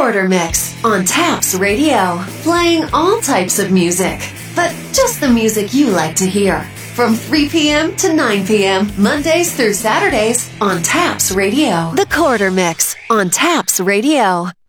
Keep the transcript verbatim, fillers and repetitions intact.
Quarter Mix on Taps Radio, playing all types of music, but just the music you like to hear. From three p.m. to nine p.m., Mondays through Saturdays on Taps Radio. The Quarter Mix on Taps Radio.